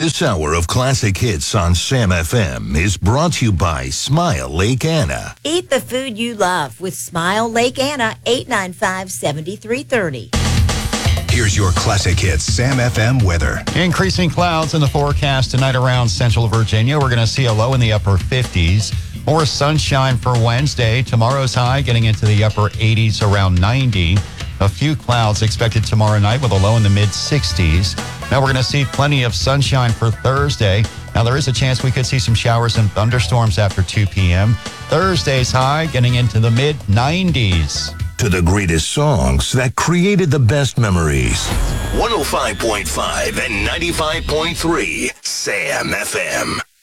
This hour of classic hits on Sam FM is brought to you by Smile Lake Anna. Eat the food you love with Smile Lake Anna, 895-7330. Here's your classic hits Sam FM weather. Increasing clouds in the forecast tonight around central Virginia. We're going to see a low in the upper 50s. More sunshine for Wednesday. Tomorrow's high getting into the upper 80s, around 90. A few clouds expected tomorrow night with a low in the mid 60s. Now we're going to see plenty of sunshine for Thursday. Now there is a chance we could see some showers and thunderstorms after 2 p.m. Thursday's high getting into the mid 90s. To the greatest songs that created the best memories. 105.5 and 95.3 Sam FM.